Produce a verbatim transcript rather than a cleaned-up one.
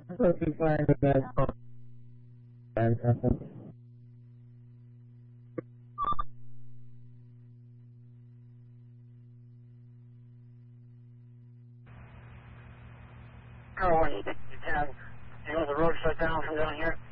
So if you find the best and something. Oh, when you can, you know the road shut down from down here?